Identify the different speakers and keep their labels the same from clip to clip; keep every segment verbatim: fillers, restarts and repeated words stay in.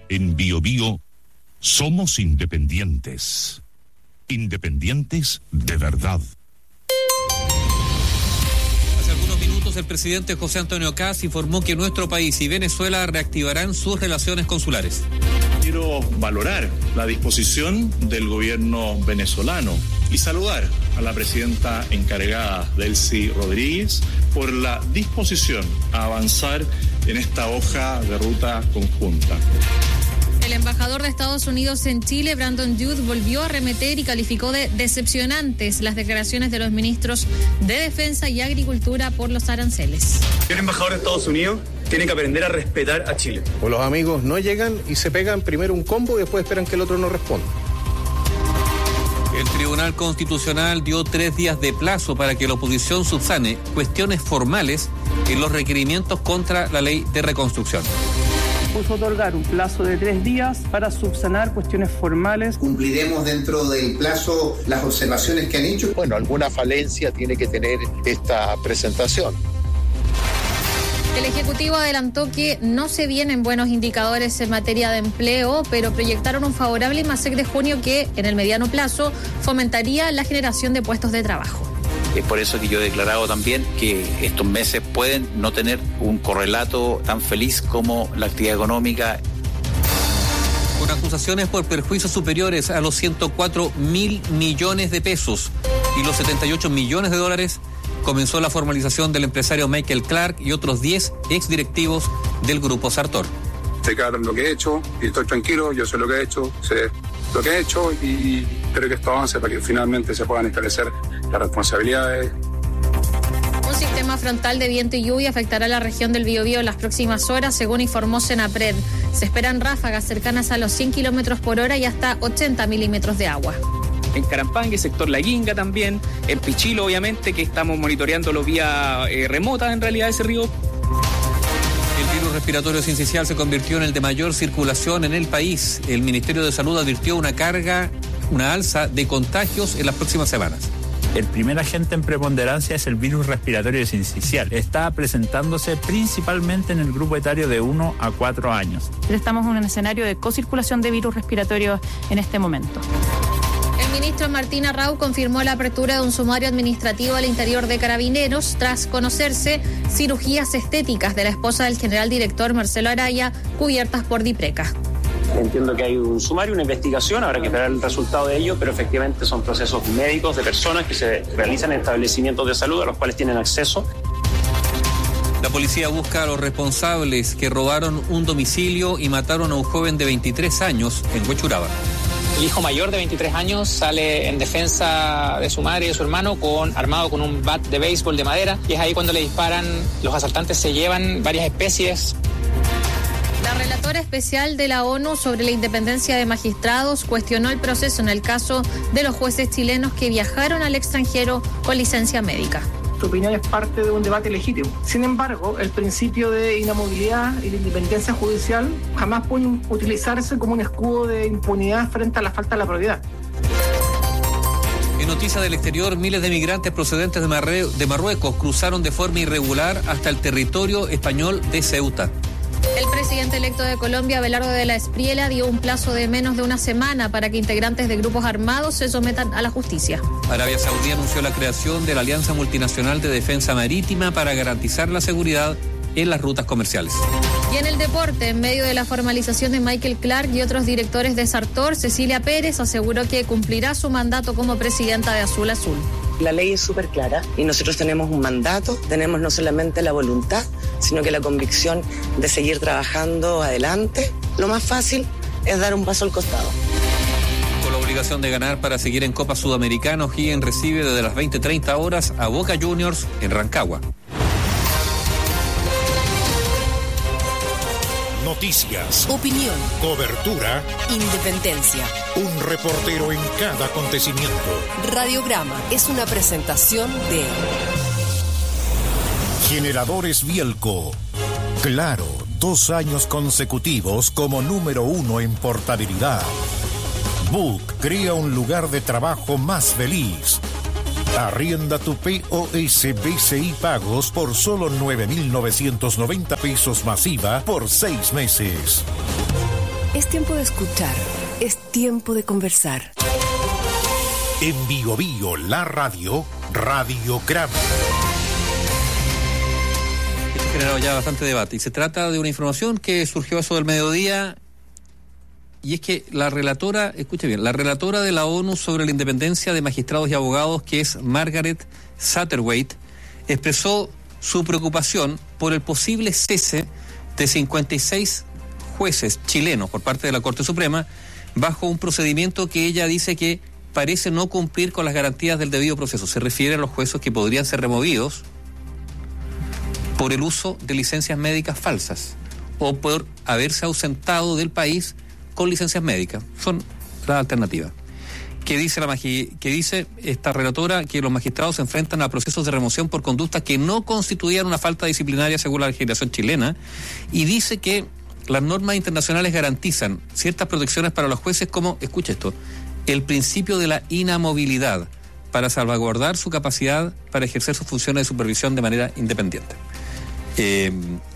Speaker 1: En Bio Bio somos independientes. Independientes de verdad.
Speaker 2: Hace algunos minutos el presidente José Antonio Kast informó que nuestro país y Venezuela reactivarán sus relaciones consulares.
Speaker 3: Quiero valorar la disposición del gobierno venezolano y saludar a la presidenta encargada, Delcy Rodríguez, por la disposición a avanzar en esta hoja de ruta conjunta.
Speaker 4: El embajador de Estados Unidos en Chile, Brandon Judd, volvió a arremeter y calificó de decepcionantes las declaraciones de los ministros de Defensa y Agricultura por los aranceles.
Speaker 5: El embajador de Estados Unidos tiene que aprender a respetar a Chile.
Speaker 6: O los amigos no llegan y se pegan primero un combo y después esperan que el otro no responda.
Speaker 2: El Tribunal Constitucional dio tres días de plazo para que la oposición subsane cuestiones formales en los requerimientos contra la ley de reconstrucción.
Speaker 7: Puso otorgar un plazo de tres días para subsanar cuestiones formales.
Speaker 8: Cumpliremos dentro del plazo las observaciones que han hecho.
Speaker 9: Bueno, alguna falencia tiene que tener esta presentación.
Speaker 4: El Ejecutivo adelantó que no se vienen buenos indicadores en materia de empleo, pero proyectaron un favorable MASEC de junio que, en el mediano plazo, fomentaría la generación de puestos de trabajo.
Speaker 10: Es por eso que yo he declarado también que estos meses pueden no tener un correlato tan feliz como la actividad económica.
Speaker 2: Con acusaciones por perjuicios superiores a los ciento cuatro mil millones de pesos y los setenta y ocho millones de dólares, comenzó la formalización del empresario Michael Clark y otros diez exdirectivos del Grupo Sartor.
Speaker 11: Sé claro lo que he hecho y estoy tranquilo, yo sé lo que he hecho, sé lo que he hecho y espero que esto avance para que finalmente se puedan establecer las responsabilidades.
Speaker 4: Un sistema frontal de viento y lluvia afectará a la región del Biobío en las próximas horas, según informó Senapred. Se esperan ráfagas cercanas a los cien kilómetros por hora y hasta ochenta milímetros de agua.
Speaker 12: En Carampangue, sector La Guinga también, en Pichilo obviamente, que estamos monitoreándolo vía eh, remota en realidad ese río.
Speaker 2: El virus respiratorio sincicial se convirtió en el de mayor circulación en el país. El Ministerio de Salud advirtió una carga, una alza de contagios en las próximas semanas.
Speaker 13: El primer agente en preponderancia es el virus respiratorio sincicial. Está presentándose principalmente en el grupo etario de uno a cuatro años.
Speaker 14: Estamos en un escenario de cocirculación de virus respiratorios en este momento.
Speaker 4: El ministro Martín Arrau confirmó la apertura de un sumario administrativo al interior de Carabineros tras conocerse cirugías estéticas de la esposa del general director Marcelo Araya cubiertas por DIPRECA.
Speaker 15: Entiendo que hay un sumario, una investigación, habrá que esperar el resultado de ello, pero efectivamente son procesos médicos de personas que se realizan en establecimientos de salud a los cuales tienen acceso.
Speaker 2: La policía busca a los responsables que robaron un domicilio y mataron a un joven de veintitrés años en Huechuraba.
Speaker 16: El hijo mayor de veintitrés años sale en defensa de su madre y de su hermano con armado con un bat de béisbol de madera y es ahí cuando le disparan. Los asaltantes se llevan varias especies.
Speaker 4: La relatora especial de la ONU sobre la independencia de magistrados cuestionó el proceso en el caso de los jueces chilenos que viajaron al extranjero con licencia médica.
Speaker 7: Tu opinión es parte de un debate legítimo. Sin embargo, el principio de inamovilidad y de independencia judicial jamás puede utilizarse como un escudo de impunidad frente a la falta de la probidad.
Speaker 2: En noticias del exterior, miles de migrantes procedentes de, Marre- de Marruecos cruzaron de forma irregular hasta el territorio español de Ceuta.
Speaker 4: El presidente electo de Colombia, Abelardo de la Espriella, dio un plazo de menos de una semana para que integrantes de grupos armados se sometan a la justicia.
Speaker 2: Arabia Saudí anunció la creación de la Alianza Multinacional de Defensa Marítima para garantizar la seguridad en las rutas comerciales.
Speaker 4: Y en el deporte, en medio de la formalización de Michael Clark y otros directores de Sartor, Cecilia Pérez aseguró que cumplirá su mandato como presidenta de Azul Azul.
Speaker 17: La ley es súper clara y nosotros tenemos un mandato, tenemos no solamente la voluntad, sino que la convicción de seguir trabajando adelante. Lo más fácil es dar un paso al costado.
Speaker 2: Con la obligación de ganar para seguir en Copa Sudamericana, O'Higgins recibe desde las veinte treinta horas a Boca Juniors en Rancagua.
Speaker 18: Noticias,
Speaker 19: opinión,
Speaker 18: cobertura,
Speaker 19: independencia.
Speaker 18: Un reportero en cada acontecimiento.
Speaker 19: Radiograma es una presentación de
Speaker 18: Generadores Bielco. Claro, dos años consecutivos como número uno en portabilidad. Book crea un lugar de trabajo más feliz. Arrienda tu P O S B C I Pagos por solo nueve mil novecientos noventa pesos masiva por seis meses.
Speaker 19: Es tiempo de escuchar, es tiempo de conversar.
Speaker 18: En Bio Bio, la radio, Radiograma.
Speaker 2: Esto ha generado ya bastante debate y se trata de una información que surgió a eso del mediodía, y es que la relatora, escuche bien, la relatora de la ONU sobre la independencia de magistrados y abogados, que es Margaret Satterthwaite, expresó su preocupación por el posible cese de cincuenta y seis jueces chilenos por parte de la Corte Suprema bajo un procedimiento que ella dice que parece no cumplir con las garantías del debido proceso. Se refiere a los jueces que podrían ser removidos por el uso de licencias médicas falsas o por haberse ausentado del país con licencias médicas. Son las alternativas. ¿Qué dice, la magi- que dice esta relatora? Que los magistrados se enfrentan a procesos de remoción por conductas que no constituían una falta disciplinaria según la legislación chilena, y dice que las normas internacionales garantizan ciertas protecciones para los jueces como, escucha esto, el principio de la inamovilidad para salvaguardar su capacidad para ejercer sus funciones de supervisión de manera independiente. Eh,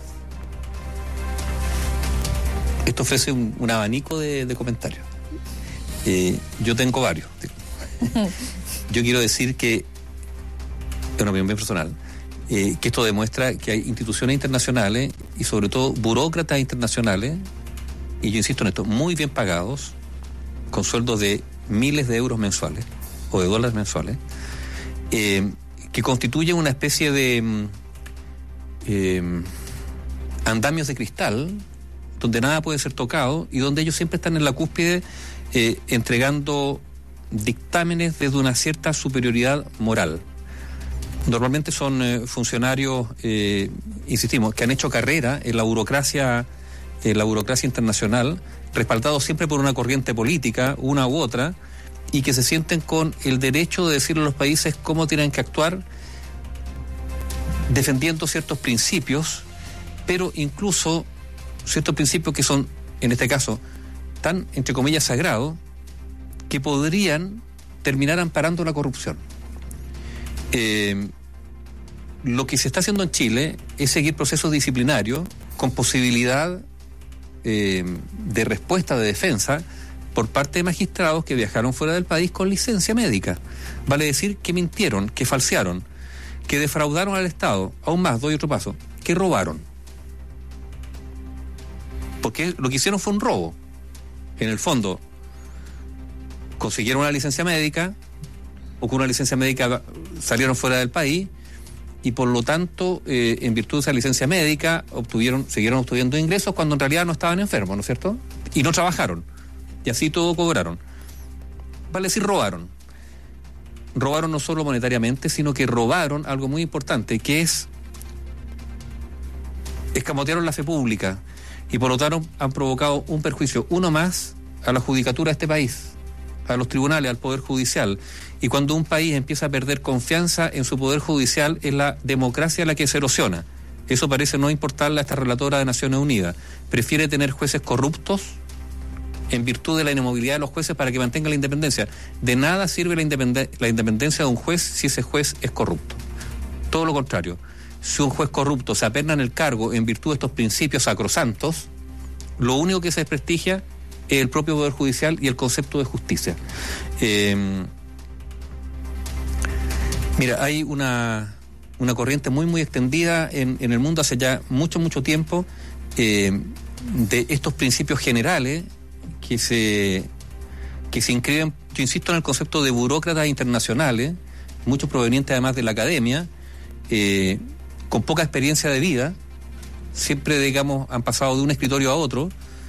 Speaker 2: esto ofrece un, un abanico de, de comentarios. Eh, yo tengo varios. Yo quiero decir que, es una opinión bien personal, eh, que esto demuestra que hay instituciones internacionales y sobre todo burócratas internacionales, y yo insisto en esto, muy bien pagados, con sueldos de miles de euros mensuales o de dólares mensuales, eh, que constituyen una especie de eh, andamios de cristal donde nada puede ser tocado y donde ellos siempre están en la cúspide eh, entregando dictámenes desde una cierta superioridad moral. Normalmente son eh, funcionarios, eh, insistimos, que han hecho carrera en la burocracia, en la burocracia internacional, respaldados siempre por una corriente política, una u otra, y que se sienten con el derecho de decirle a los países cómo tienen que actuar, defendiendo ciertos principios, pero incluso ciertos principios que son, en este caso, tan, entre comillas, sagrados, que podrían terminar amparando la corrupción. Eh, lo que se está haciendo en Chile es seguir procesos disciplinarios con posibilidad eh, de respuesta de defensa por parte de magistrados que viajaron fuera del país con licencia médica. Vale decir que mintieron, que falsearon, que defraudaron al Estado. Aún más, doy otro paso, que robaron. Porque lo que hicieron fue un robo. En el fondo, consiguieron una licencia médica, o con una licencia médica salieron fuera del país, y por lo tanto, eh, en virtud de esa licencia médica, obtuvieron, siguieron obteniendo ingresos cuando en realidad no estaban enfermos, ¿no es cierto? Y no trabajaron. Y así todo cobraron. Vale decir, robaron. Robaron no solo monetariamente, sino que robaron algo muy importante, que es escamotearon la fe pública y por lo tanto han provocado un perjuicio, uno más, a la judicatura de este país, a los tribunales, al Poder Judicial. Y cuando un país empieza a perder confianza en su Poder Judicial, es la democracia la que se erosiona. Eso parece no importarle a esta relatora de Naciones Unidas. Prefiere tener jueces corruptos en virtud de la inmovilidad de los jueces para que mantengan la independencia. De nada sirve la, independen- la independencia de un juez si ese juez es corrupto. Todo lo contrario. Si un juez corrupto se aperna en el cargo en virtud de estos principios sacrosantos, lo único que se desprestigia es el propio Poder Judicial y el concepto de justicia. Eh, mira, hay una, una corriente muy, muy extendida en, en el mundo hace ya mucho, mucho tiempo eh, de estos principios generales que se, que se inscriben, yo insisto, en el concepto de burócratas internacionales, muchos provenientes además de la academia, eh, con poca experiencia de vida, siempre, digamos, han pasado de un escritorio a otro,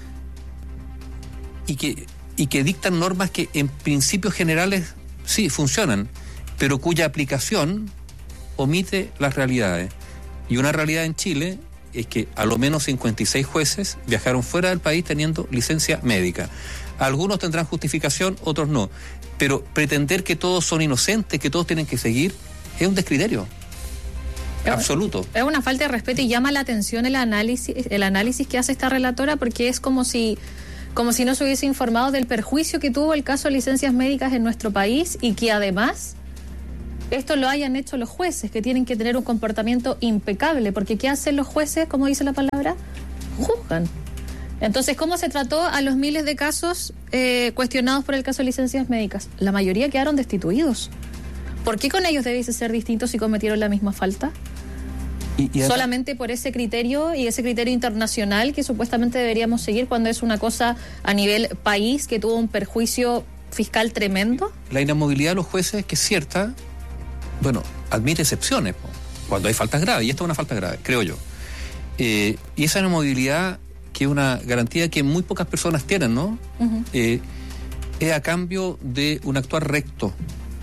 Speaker 2: y que, y que dictan normas que en principios generales sí funcionan, pero cuya aplicación omite las realidades. Y una realidad en Chile es que a lo menos cincuenta y seis jueces viajaron fuera del país teniendo licencia médica. Algunos tendrán justificación, otros no. Pero pretender que todos son inocentes, que todos tienen que seguir, es un descriterio. Absoluto.
Speaker 4: Es una falta de respeto y llama la atención el análisis, el análisis que hace esta relatora, porque es como si, como si no se hubiese informado del perjuicio que tuvo el caso de licencias médicas en nuestro país y que además esto lo hayan hecho los jueces, que tienen que tener un comportamiento impecable, porque ¿qué hacen los jueces? Como dice la palabra, juzgan. Entonces, ¿cómo se trató a los miles de casos eh, cuestionados por el caso de licencias médicas? La mayoría quedaron destituidos. ¿Por qué con ellos debiese ser distinto si cometieron la misma falta? Y, y solamente por ese criterio y ese criterio internacional que supuestamente deberíamos seguir cuando es una cosa a nivel país que tuvo un perjuicio fiscal tremendo.
Speaker 2: La inamovilidad de los jueces, que es cierta, bueno, admite excepciones cuando hay faltas graves, y esta es una falta grave, creo yo. Eh, y esa inamovilidad, que es una garantía que muy pocas personas tienen, ¿no? Uh-huh. Eh, es a cambio de un actuar recto.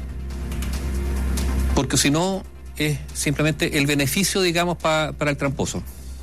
Speaker 2: Porque si no, es simplemente el beneficio, digamos, pa, para el tramposo.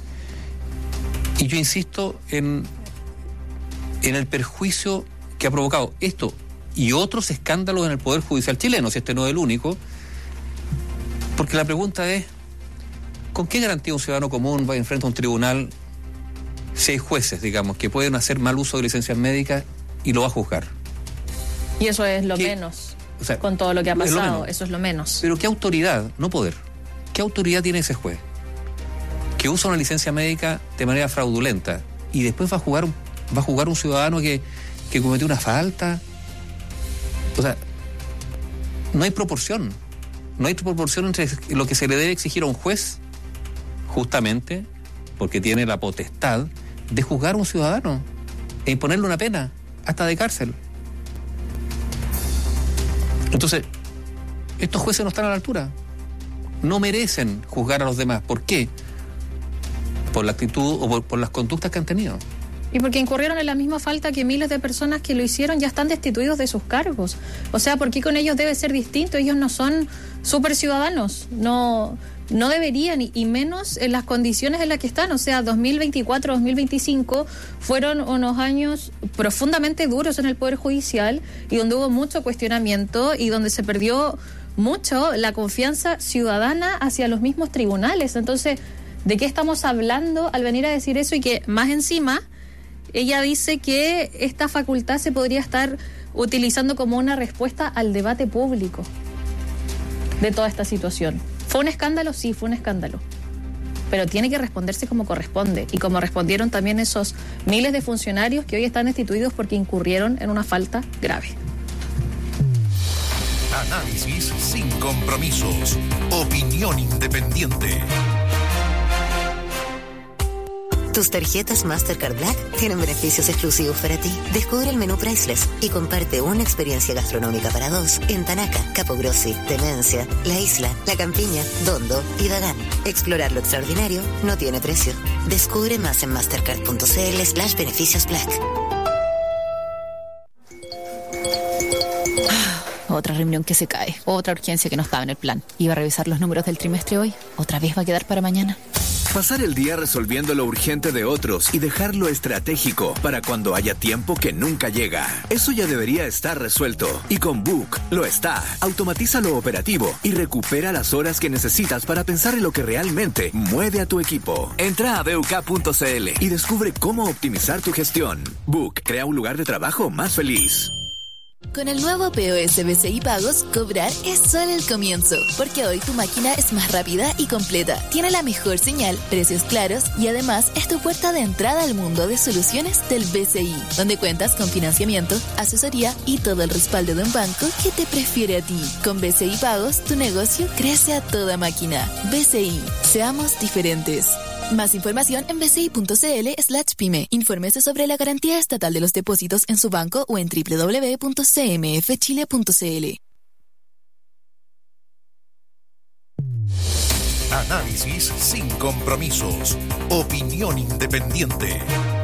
Speaker 2: Y yo insisto en, en el perjuicio que ha provocado esto y otros escándalos en el Poder Judicial chileno, si este no es el único, porque la pregunta es, ¿con qué garantía un ciudadano común va enfrente a un tribunal, si hay jueces, digamos, que pueden hacer mal uso de licencias médicas y lo va a juzgar?
Speaker 4: Y eso es lo
Speaker 2: ¿Qué?
Speaker 4: menos.
Speaker 2: O sea,
Speaker 4: con todo lo que ha pasado,
Speaker 2: es
Speaker 4: eso es lo menos.
Speaker 2: Pero ¿qué autoridad, no poder, qué autoridad tiene ese juez que usa una licencia médica de manera fraudulenta y después va a jugar, va a jugar un ciudadano que, que cometió una falta? O sea, no hay proporción. No hay proporción entre lo que se le debe exigir a un juez, justamente porque tiene la potestad de juzgar a un ciudadano e imponerle una pena, hasta de cárcel. Entonces, estos jueces no están a la altura. No merecen juzgar a los demás. ¿Por qué? Por la actitud o por, por las conductas que han tenido.
Speaker 4: Y porque incurrieron en la misma falta que miles de personas que lo hicieron ya están destituidos de sus cargos. O sea, ¿por qué con ellos debe ser distinto? Ellos no son super ciudadanos. No, no deberían, y, y menos en las condiciones en las que están. O sea, dos mil veinticuatro, dos mil veinticinco fueron unos años profundamente duros en el Poder Judicial y donde hubo mucho cuestionamiento y donde se perdió mucho la confianza ciudadana hacia los mismos tribunales. Entonces, ¿de qué estamos hablando al venir a decir eso? Y que más encima, ella dice que esta facultad se podría estar utilizando como una respuesta al debate público de toda esta situación. ¿Fue un escándalo? Sí, fue un escándalo. Pero tiene que responderse como corresponde y como respondieron también esos miles de funcionarios que hoy están destituidos porque incurrieron en una falta grave.
Speaker 18: Análisis sin compromisos. Opinión independiente.
Speaker 20: Tus tarjetas Mastercard Black tienen beneficios exclusivos para ti. Descubre el menú Priceless y comparte una experiencia gastronómica para dos en Tanaca, Capogrossi, Demencia, La Isla, La Campiña, Dondo y Dagán. Explorar lo extraordinario no tiene precio. Descubre más en mastercard.cl slash beneficios black.
Speaker 21: Otra reunión que se cae, otra urgencia que no estaba en el plan. Iba a revisar los números del trimestre hoy, otra vez va a quedar para mañana.
Speaker 22: Pasar el día resolviendo lo urgente de otros y dejar lo estratégico para cuando haya tiempo que nunca llega. Eso ya debería estar resuelto. Y con Book lo está. Automatiza lo operativo y recupera las horas que necesitas para pensar en lo que realmente mueve a tu equipo. Entra a b u k punto c l y descubre cómo optimizar tu gestión. Book crea un lugar de trabajo más feliz.
Speaker 23: Con el nuevo P O S B C I Pagos, cobrar es solo el comienzo, porque hoy tu máquina es más rápida y completa, tiene la mejor señal, precios claros y además es tu puerta de entrada al mundo de soluciones del B C I, donde cuentas con financiamiento, asesoría y todo el respaldo de un banco que te prefiere a ti. Con B C I Pagos, tu negocio crece a toda máquina. B C I, seamos diferentes. Más información en bci.cl slash pyme. Infórmese sobre la garantía estatal de los depósitos en su banco o en doble u doble u doble u punto c m f chile punto c l.
Speaker 18: Análisis sin compromisos. Opinión independiente.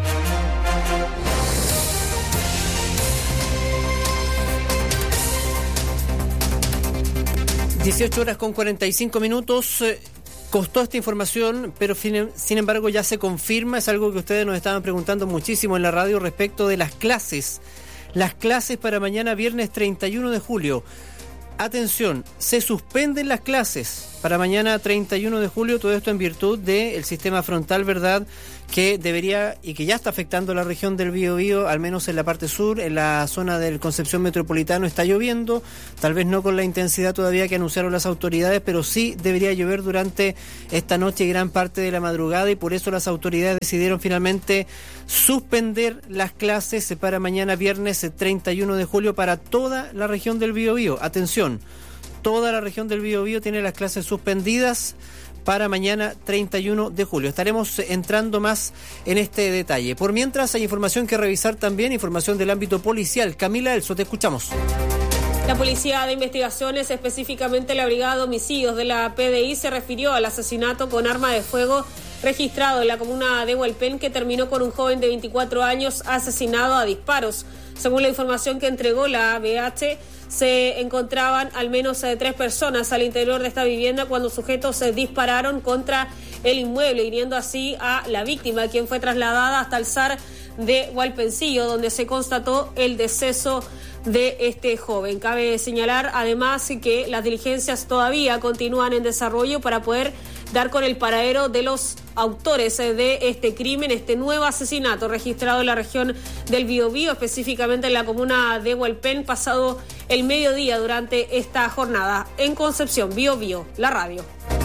Speaker 24: dieciocho horas con cuarenta y cinco minutos. Costó esta información, pero sin embargo ya se confirma. Es algo que ustedes nos estaban preguntando muchísimo en la radio respecto de las clases. Las clases para mañana viernes treinta y uno de julio. Atención, se suspenden las clases para mañana treinta y uno de julio. Todo esto en virtud del sistema frontal, ¿verdad?, que debería y que ya está afectando la región del Biobío, al menos en la parte sur, en la zona del Concepción Metropolitano está lloviendo, tal vez no con la intensidad todavía que anunciaron las autoridades, pero sí debería llover durante esta noche y gran parte de la madrugada, y por eso las autoridades decidieron finalmente suspender las clases para mañana viernes treinta y uno de julio para toda la región del Biobío. Atención, toda la región del Biobío tiene las clases suspendidas para mañana treinta y uno de julio. Estaremos entrando más en este detalle. Por mientras hay información que revisar también, información del ámbito policial. Camila Elso, te escuchamos.
Speaker 1: La Policía de Investigaciones, específicamente la Brigada de Homicidios de la P D I, se refirió al asesinato con arma de fuego registrado en la comuna de Hualpén, que terminó con un joven de veinticuatro años asesinado a disparos. Según la información que entregó la A B H, se encontraban al menos eh, tres personas al interior de esta vivienda cuando sujetos se eh, dispararon contra el inmueble, hiriendo así a la víctima, quien fue trasladada hasta el S A R de Hualpencillo, donde se constató el deceso de este joven. Cabe señalar además que las diligencias todavía continúan en desarrollo para poder dar con el paradero de los autores de este crimen, este nuevo asesinato registrado en la región del Biobío, específicamente en la comuna de Hualpén, pasado el mediodía durante esta jornada. En Concepción, Biobío, la radio.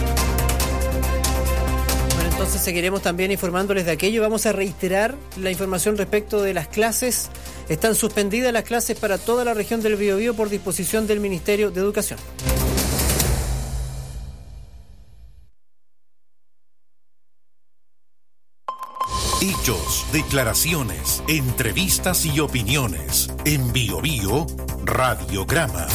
Speaker 24: Bueno, entonces seguiremos también informándoles de aquello. Vamos a reiterar la información respecto de las clases. Están suspendidas las clases para toda la región del Biobío por disposición del Ministerio de Educación.
Speaker 18: Hechos, declaraciones, entrevistas y opiniones. En Biobío, Radiograma.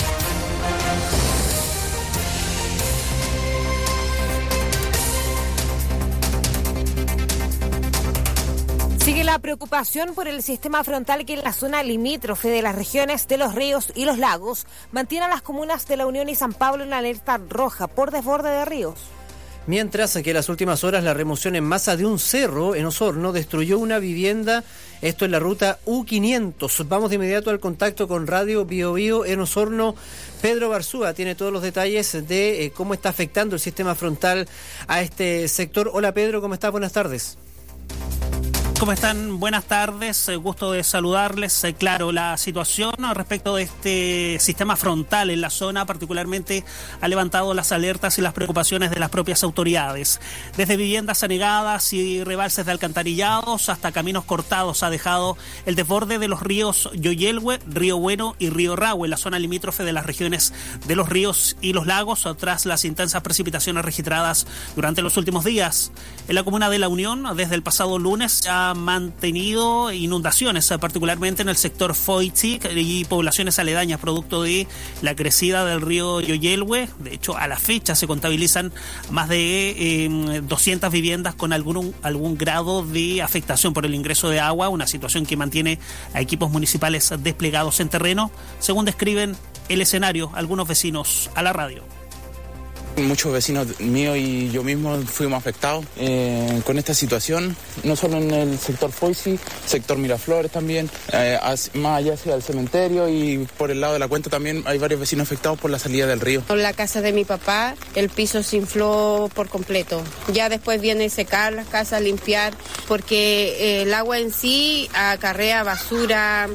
Speaker 3: Sigue la preocupación por el sistema frontal que en la zona limítrofe de las regiones de los ríos y los lagos mantiene a las comunas de La Unión y San Pablo en la alerta roja por desborde de ríos.
Speaker 24: Mientras que en las últimas horas la remoción en masa de un cerro en Osorno destruyó una vivienda, esto en la ruta U quinientos. Vamos de inmediato al contacto con Radio Biobío en Osorno. Pedro Barzúa tiene todos los detalles de eh, cómo está afectando el sistema frontal a este sector. Hola Pedro, ¿cómo estás? Buenas tardes.
Speaker 5: ¿Cómo están? Buenas tardes, gusto de saludarles. Claro, la situación respecto de este sistema frontal en la zona particularmente ha levantado las alertas y las preocupaciones de las propias autoridades. Desde viviendas anegadas y rebalses de alcantarillados hasta caminos cortados ha dejado el desborde de los ríos Yoyelhue, Río Bueno y Río Rahue en la zona limítrofe de las regiones de los ríos y los lagos tras las intensas precipitaciones registradas durante los últimos días. En la comuna de La Unión, desde el pasado lunes, ya mantenido inundaciones, particularmente en el sector Foitzig y poblaciones aledañas, producto de la crecida del río Yoyelhue. De hecho, a la fecha se contabilizan más de eh, doscientas viviendas con algún, algún grado de afectación por el ingreso de agua, una situación que mantiene a equipos municipales desplegados en terreno, según describen el escenario algunos vecinos a la radio.
Speaker 6: Muchos vecinos míos y yo mismo fuimos afectados eh, con esta situación, no solo en el sector Foitzig, sector Miraflores también, eh, más allá hacia el cementerio, y por el lado de la cuenta también hay varios vecinos afectados por la salida del río.
Speaker 25: En la casa de mi papá el piso se infló por completo, ya después viene a secar las casas, limpiar, porque eh, el agua en sí acarrea basura.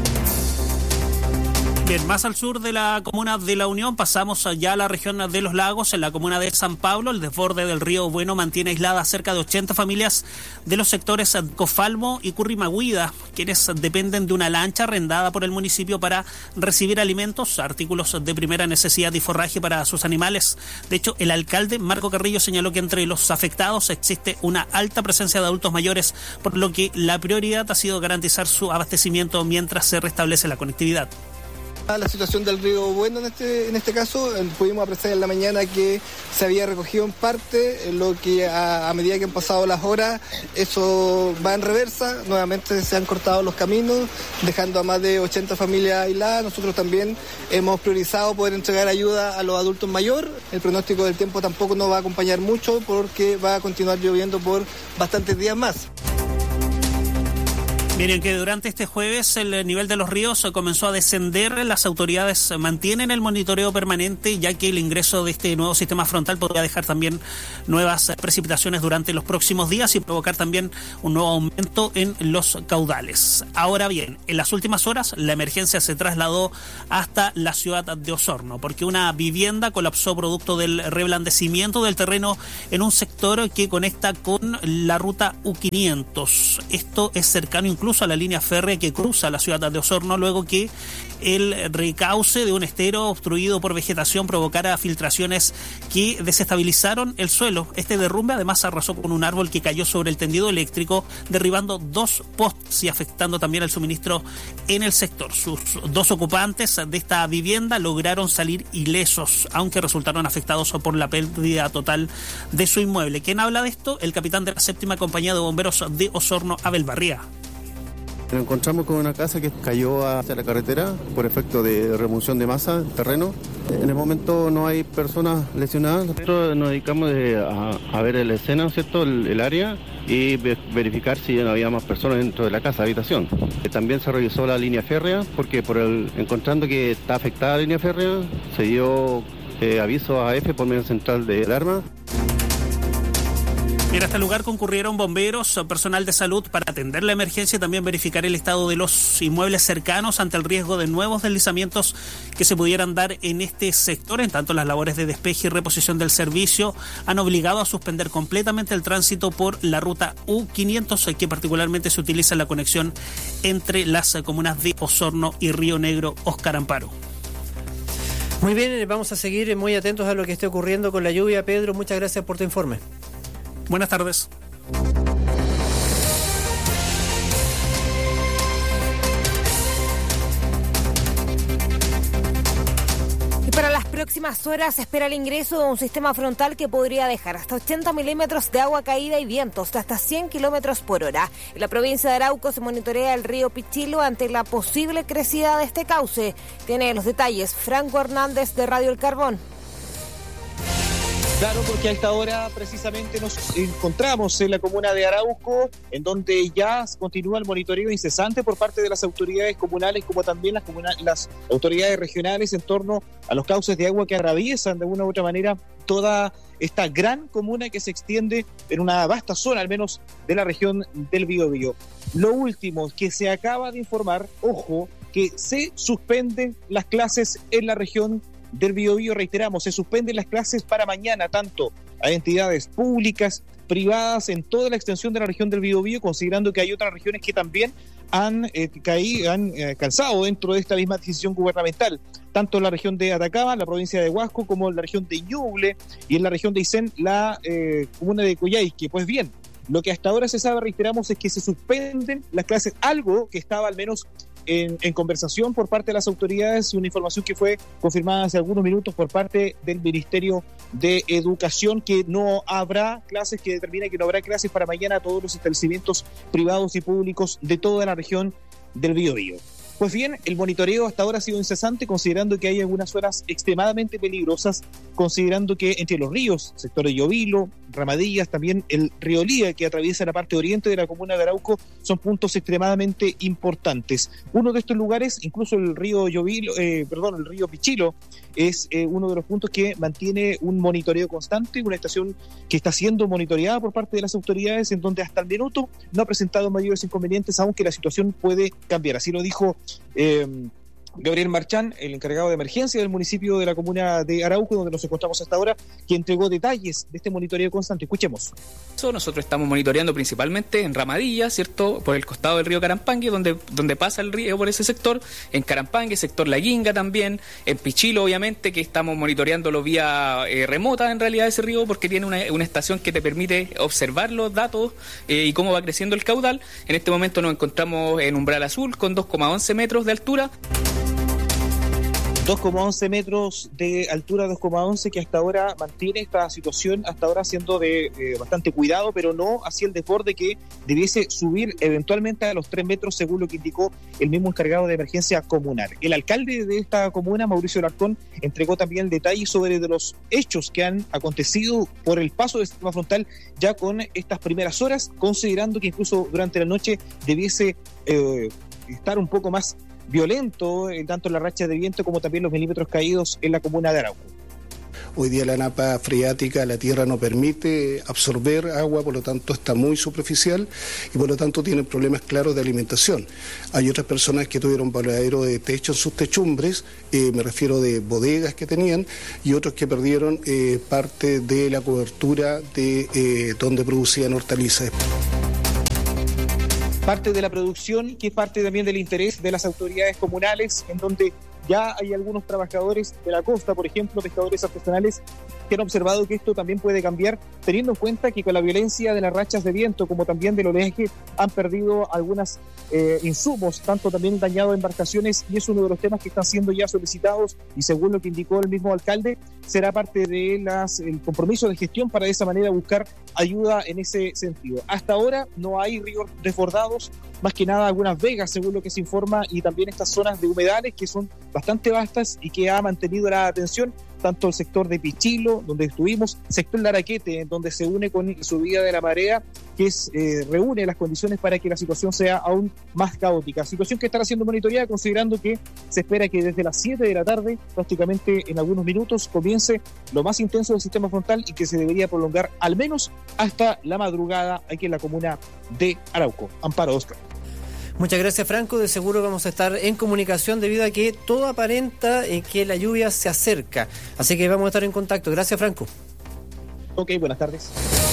Speaker 5: Bien, más al sur de la comuna de La Unión pasamos ya a la región de los lagos. En la comuna de San Pablo, el desborde del río Bueno mantiene aisladas cerca de ochenta familias de los sectores Cofalmo y Currimahuida, quienes dependen de una lancha arrendada por el municipio para recibir alimentos, artículos de primera necesidad y forraje para sus animales. De hecho, el alcalde Marco Carrillo señaló que entre los afectados existe una alta presencia de adultos mayores, por lo que la prioridad ha sido garantizar su abastecimiento mientras se restablece la conectividad.
Speaker 26: La situación del río Bueno en este, en este caso, pudimos apreciar en la mañana que se había recogido en parte, lo que a, a medida que han pasado las horas, eso va en reversa, nuevamente se han cortado los caminos, dejando a más de ochenta familias aisladas. Nosotros también hemos priorizado poder entregar ayuda a los adultos mayores. El pronóstico del tiempo tampoco nos va a acompañar mucho porque va a continuar lloviendo por bastantes días más.
Speaker 5: Miren que durante este jueves el nivel de los ríos comenzó a descender. Las autoridades mantienen el monitoreo permanente, ya que el ingreso de este nuevo sistema frontal podría dejar también nuevas precipitaciones durante los próximos días y provocar también un nuevo aumento en los caudales. Ahora bien, en las últimas horas la emergencia se trasladó hasta la ciudad de Osorno, porque una vivienda colapsó producto del reblandecimiento del terreno en un sector que conecta con la ruta U quinientos. Esto es cercano incluso incluso a la línea férrea que cruza la ciudad de Osorno, luego que el recauce de un estero obstruido por vegetación provocara filtraciones que desestabilizaron el suelo. Este derrumbe además arrasó con un árbol que cayó sobre el tendido eléctrico, derribando dos postes y afectando también el suministro en el sector. Sus dos ocupantes de esta vivienda lograron salir ilesos, aunque resultaron afectados por la pérdida total de su inmueble. ¿Quién habla de esto? El capitán de la séptima compañía de bomberos de Osorno, Abel Barría.
Speaker 8: Nos encontramos con una casa que cayó hacia la carretera por efecto de remoción de masa del terreno. En el momento no hay personas lesionadas. Nosotros nos dedicamos a, a ver la escena, ¿cierto? El, el área y verificar si no había más personas dentro de la casa, habitación. También se revisó la línea férrea porque por el, encontrando que está afectada la línea férrea, se dio eh, aviso a A F por medio central de alarma.
Speaker 5: Bien, a este lugar concurrieron bomberos, personal de salud para atender la emergencia y también verificar el estado de los inmuebles cercanos ante el riesgo de nuevos deslizamientos que se pudieran dar en este sector. En tanto, las labores de despeje y reposición del servicio han obligado a suspender completamente el tránsito por la ruta U quinientos, que particularmente se utiliza en la conexión entre las comunas de Osorno y Río Negro, Óscar Amparo.
Speaker 24: Muy bien, vamos a seguir muy atentos a lo que esté ocurriendo con la lluvia. Pedro, muchas gracias por tu informe.
Speaker 5: Buenas tardes.
Speaker 3: Y para las próximas horas se espera el ingreso de un sistema frontal que podría dejar hasta ochenta milímetros de agua caída y vientos de hasta cien kilómetros por hora. En la provincia de Arauco se monitorea el río Pichilo ante la posible crecida de este cauce. Tiene los detalles Franco Hernández de Radio El Carbón.
Speaker 9: Claro, porque a esta hora precisamente nos encontramos en la comuna de Arauco, en donde ya continúa el monitoreo incesante por parte de las autoridades comunales, como también las, comuna- las autoridades regionales en torno a los cauces de agua que atraviesan de una u otra manera toda esta gran comuna que se extiende en una vasta zona, al menos de la región del Biobío. Lo último que se acaba de informar, ojo, que se suspenden las clases en la región del Biobío. Reiteramos, se suspenden las clases para mañana, tanto a entidades públicas, privadas, en toda la extensión de la región del Biobío, considerando que hay otras regiones que también han eh, caído, han eh, calzado dentro de esta misma decisión gubernamental, tanto en la región de Atacama, la provincia de Huasco, como en la región de Ñuble y en la región de Aysén, la eh, comuna de Coyhaique. Pues bien, lo que hasta ahora se sabe, reiteramos, es que se suspenden las clases, algo que estaba al menos En, en conversación por parte de las autoridades, una información que fue confirmada hace algunos minutos por parte del Ministerio de Educación, que no habrá clases, que determina que no habrá clases para mañana a todos los establecimientos privados y públicos de toda la región del Biobío. Pues bien, el monitoreo hasta ahora ha sido incesante, considerando que hay algunas zonas extremadamente peligrosas, considerando que entre los ríos, sector de Llovilo, Ramadillas, también el río Lía, que atraviesa la parte oriente de la comuna de Arauco, son puntos extremadamente importantes. Uno de estos lugares, incluso el río Llovilo, eh, perdón, el río Pichilo, es eh, uno de los puntos que mantiene un monitoreo constante, una estación que está siendo monitoreada por parte de las autoridades, en donde hasta el minuto no ha presentado mayores inconvenientes, aunque la situación puede cambiar. Así lo dijo eh, Gabriel Marchán, el encargado de emergencia del municipio de la comuna de Arauco, donde nos encontramos hasta ahora, que entregó detalles de este monitoreo constante. Escuchemos.
Speaker 10: Nosotros estamos monitoreando principalmente en Ramadilla, ¿cierto? Por el costado del río Carampangue, donde, donde pasa el río por ese sector, en Carampangue, sector La Guinga también, en Pichilo, obviamente, que estamos monitoreándolo vía eh, remota, en realidad, ese río, porque tiene una, una estación que te permite observar los datos eh, y cómo va creciendo el caudal. En este momento nos encontramos en umbral azul, con dos coma once metros de altura.
Speaker 9: dos coma once metros de altura, dos coma once, que hasta ahora mantiene esta situación, hasta ahora siendo de eh, bastante cuidado, pero no hacia el desborde que debiese subir eventualmente a los tres metros, según lo que indicó el mismo encargado de emergencia comunal. El alcalde de esta comuna, Mauricio Larcón, entregó también detalles sobre de los hechos que han acontecido por el paso del sistema frontal ya con estas primeras horas, considerando que incluso durante la noche debiese eh, estar un poco más violento, eh, tanto la racha de viento como también los milímetros caídos en la comuna de Arauco.
Speaker 11: Hoy día la napa freática, la tierra no permite absorber agua, por lo tanto está muy superficial y por lo tanto tienen problemas claros de alimentación. Hay otras personas que tuvieron voladero de techo en sus techumbres, eh, me refiero de bodegas que tenían, y otros que perdieron eh, parte de la cobertura de eh, donde producían hortalizas.
Speaker 9: Parte de la producción, que es parte también del interés de las autoridades comunales, en donde ya hay algunos trabajadores de la costa, por ejemplo, pescadores artesanales, que han observado que esto también puede cambiar, teniendo en cuenta que con la violencia de las rachas de viento, como también del oleaje, han perdido algunos eh, insumos, tanto también dañado embarcaciones, y es uno de los temas que están siendo ya solicitados, y según lo que indicó el mismo alcalde, será parte de las el compromiso de gestión para de esa manera buscar ayuda en ese sentido. Hasta ahora no hay ríos desbordados, más que nada algunas vegas, según lo que se informa, y también estas zonas de humedales que son bastante vastas y que ha mantenido la atención tanto el sector de Pichilo, donde estuvimos, sector Laraquete, donde se une con la subida de la marea, que es, eh, reúne las condiciones para que la situación sea aún más caótica. Situación que estará siendo monitoreada, considerando que se espera que desde las siete de la tarde, prácticamente en algunos minutos, comience lo más intenso del sistema frontal y que se debería prolongar al menos hasta la madrugada aquí en la comuna de Arauco. Amparo, Oscar.
Speaker 24: Muchas gracias, Franco. De seguro vamos a estar en comunicación debido a que todo aparenta eh, que la lluvia se acerca. Así que vamos a estar en contacto. Gracias, Franco.
Speaker 9: Ok, buenas tardes.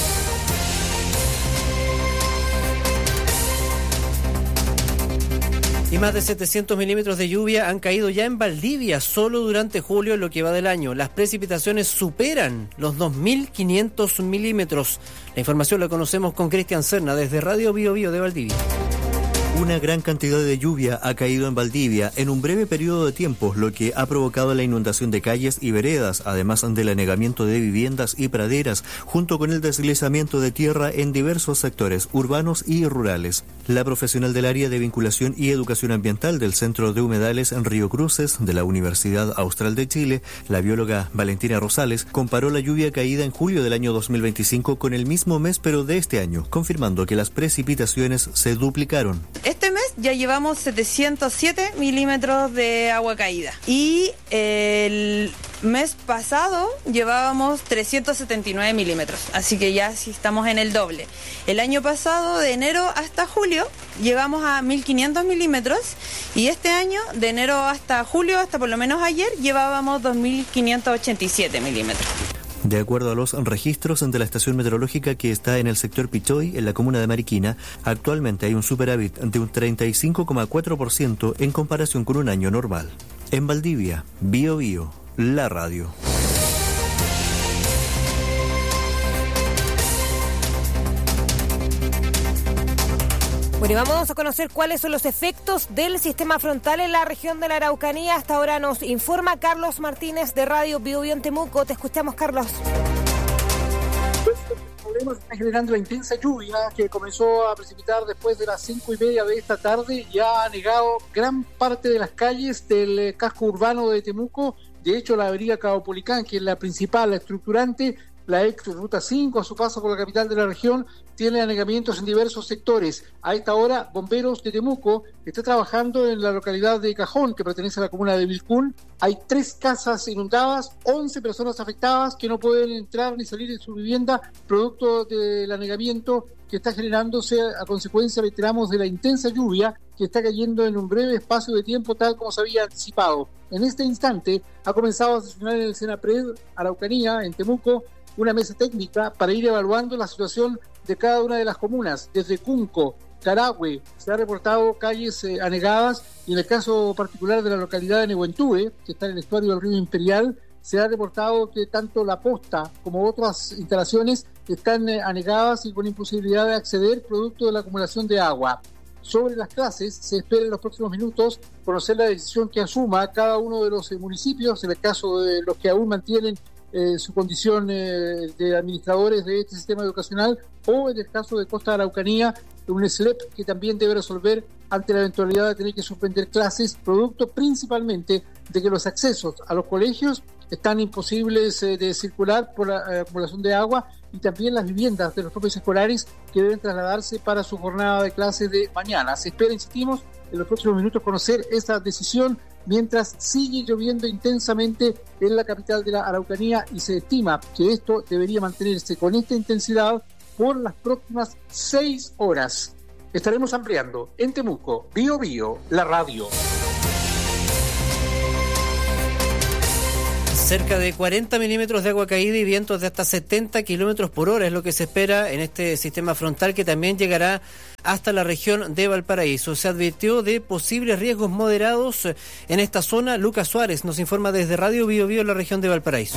Speaker 24: Y más de setecientos milímetros de lluvia han caído ya en Valdivia solo durante julio, en lo que va del año. Las precipitaciones superan los dos mil quinientos milímetros. La información la conocemos con Cristian Serna desde Radio Bio Bio de Valdivia.
Speaker 12: Una gran cantidad de lluvia ha caído en Valdivia en un breve periodo de tiempo, lo que ha provocado la inundación de calles y veredas, además del anegamiento de viviendas y praderas, junto con el deslizamiento de tierra en diversos sectores urbanos y rurales. La profesional del área de vinculación y educación ambiental del Centro de Humedales en Río Cruces de la Universidad Austral de Chile, la bióloga Valentina Rosales, comparó la lluvia caída en julio del año dos mil veinticinco con el mismo mes pero de este año, confirmando que las precipitaciones se duplicaron.
Speaker 13: Este mes ya llevamos setecientos siete milímetros de agua caída y el mes pasado llevábamos trescientos setenta y nueve milímetros, así que ya sí estamos en el doble. El año pasado, de enero hasta julio, llegamos a mil quinientos milímetros y este año, de enero hasta julio, hasta por lo menos ayer, llevábamos dos mil quinientos ochenta y siete milímetros.
Speaker 12: De acuerdo a los registros de la estación meteorológica que está en el sector Pichoy, en la comuna de Mariquina, actualmente hay un superávit de un treinta y cinco coma cuatro por ciento en comparación con un año normal. En Valdivia, Bio Bio, la radio.
Speaker 3: Bueno, y vamos a conocer cuáles son los efectos del sistema frontal en la región de la Araucanía. Hasta ahora nos informa Carlos Martínez de Radio Bio Bio en Temuco. Te escuchamos, Carlos.
Speaker 14: El problema está generando la intensa lluvia que comenzó a precipitar después de las cinco y media de esta tarde. Ya ha anegado gran parte de las calles del casco urbano de Temuco. De hecho, la avenida Caupolicán, que es la principal, la estructurante, la ex Ruta cinco, a su paso por la capital de la región, tiene anegamientos en diversos sectores. A esta hora, bomberos de Temuco está trabajando en la localidad de Cajón, que pertenece a la comuna de Vilcún. Hay tres casas inundadas, once personas afectadas que no pueden entrar ni salir de su vivienda, producto del anegamiento que está generándose a consecuencia, reiteramos, de la intensa lluvia que está cayendo en un breve espacio de tiempo, tal como se había anticipado. En este instante ha comenzado a sesionar en el Senapred Araucanía, en Temuco, una mesa técnica para ir evaluando la situación de cada una de las comunas. Desde Cunco, Carahue, se ha reportado calles eh, anegadas, y en el caso particular de la localidad de Nehuentue, que está en el estuario del río Imperial, se ha reportado que tanto la posta como otras instalaciones están eh, anegadas y con imposibilidad de acceder producto de la acumulación de agua. Sobre las clases, se espera en los próximos minutos conocer la decisión que asuma cada uno de los eh, municipios, en el caso de los que aún mantienen eh, su condición eh, de administradores de este sistema educacional, o en el caso de Costa de Araucanía, un S L E P que también debe resolver ante la eventualidad de tener que suspender clases, producto principalmente de que los accesos a los colegios están imposibles eh, de circular por la eh, acumulación de agua, y también las viviendas de los propios escolares que deben trasladarse para su jornada de clases de mañana. Se espera, insistimos, en los próximos minutos conocer esa decisión, mientras sigue lloviendo intensamente en la capital de la Araucanía, y se estima que esto debería mantenerse con esta intensidad por las próximas seis horas. Estaremos ampliando en Temuco, Bío Bío, la radio.
Speaker 24: Cerca de cuarenta milímetros de agua caída y vientos de hasta setenta kilómetros por hora es lo que se espera en este sistema frontal, que también llegará hasta la región de Valparaíso. Se advirtió de posibles riesgos moderados en esta zona. Lucas Suárez nos informa desde Radio Bío Bío en la región de Valparaíso.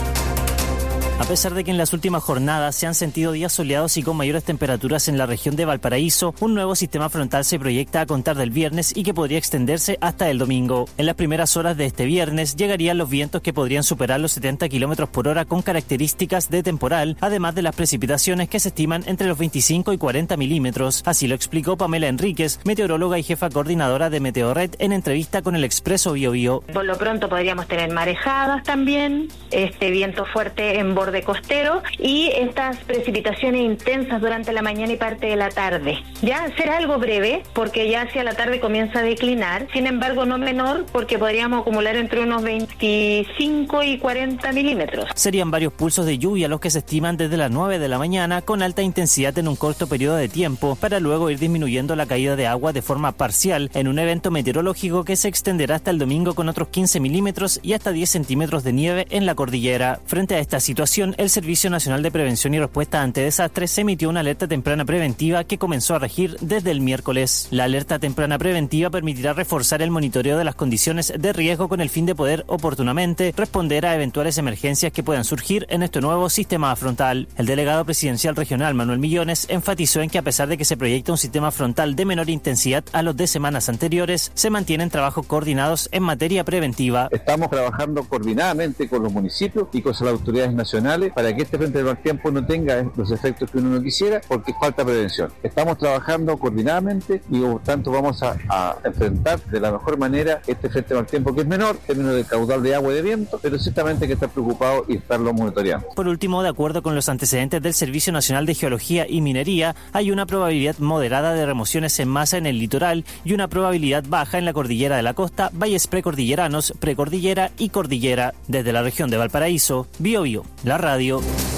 Speaker 2: A pesar de que en las últimas jornadas se han sentido días soleados y con mayores temperaturas en la región de Valparaíso, un nuevo sistema frontal se proyecta a contar del viernes y que podría extenderse hasta el domingo. En las primeras horas de este viernes llegarían los vientos que podrían superar los setenta kilómetros por hora con características de temporal, además de las precipitaciones que se estiman entre los veinticinco y cuarenta milímetros. Así lo explicó Pamela Enríquez, meteoróloga y jefa coordinadora de Meteorred, en entrevista con el Expreso Bío Bío.
Speaker 7: Por lo pronto podríamos tener marejadas también, este viento fuerte en borde costero y estas precipitaciones intensas durante la mañana y parte de la tarde. Ya será algo breve porque ya hacia la tarde comienza a declinar, sin embargo no menor porque podríamos acumular entre unos veinticinco y cuarenta milímetros.
Speaker 2: Serían varios pulsos de lluvia los que se estiman desde las nueve de la mañana con alta intensidad en un corto periodo de tiempo para luego ir disminuyendo la caída de agua de forma parcial en un evento meteorológico que se extenderá hasta el domingo con otros quince milímetros y hasta diez centímetros de nieve en la cordillera. Frente a esta situación, el Servicio Nacional de Prevención y Respuesta ante Desastres emitió una alerta temprana preventiva que comenzó a regir desde el miércoles. La alerta temprana preventiva permitirá reforzar el monitoreo de las condiciones de riesgo con el fin de poder oportunamente responder a eventuales emergencias que puedan surgir en este nuevo sistema frontal. El delegado presidencial regional Manuel Millones enfatizó en que a pesar de que se proyecta un sistema frontal de menor intensidad a los de semanas anteriores, se mantienen trabajos coordinados en materia preventiva.
Speaker 15: Estamos trabajando coordinadamente con los municipios y con las autoridades nacionales para que este frente de mal tiempo no tenga los efectos que uno no quisiera, porque falta prevención. Estamos trabajando coordinadamente y por tanto vamos a, a enfrentar de la mejor manera este frente de mal tiempo, que es menor en términos de caudal de agua y de viento, pero ciertamente hay que estar preocupado y estarlo monitoreando.
Speaker 2: Por último, de acuerdo con los antecedentes del Servicio Nacional de Geología y Minería, hay una probabilidad moderada de remociones en masa en el litoral y una probabilidad baja en la cordillera de la costa, valles precordilleranos, precordillera y cordillera. Desde la región de Valparaíso, Bío Bío, la radio.